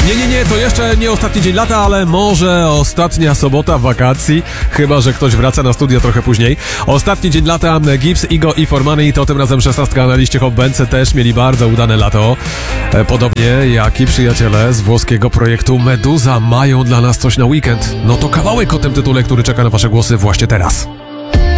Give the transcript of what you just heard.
Nie, to jeszcze nie ostatni dzień lata, ale może ostatnia sobota wakacji, chyba że ktoś wraca na studio trochę później. Ostatni dzień lata, Gibbs, Igo i Formany i to tym razem 16 na liście Hot Bence też mieli bardzo udane lato. Podobnie jak i przyjaciele z włoskiego projektu Meduza mają dla nas coś na weekend. No to kawałek o tym tytule, który czeka na wasze głosy właśnie teraz.